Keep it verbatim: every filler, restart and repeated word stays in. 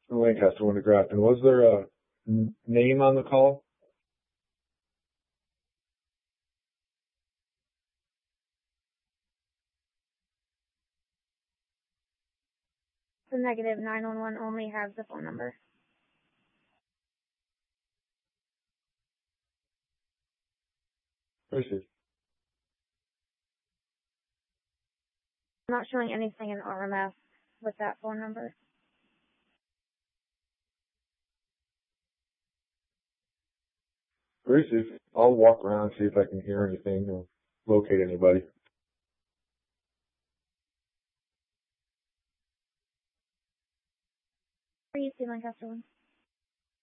Lancaster, one to Grafton. Was there a n- name on the call? The negative nine one one only has the phone number. Received. I'm not showing anything in R M S with that phone number. Received. I'll walk around, see if I can hear anything or locate anybody. Are you seeing Lancaster one?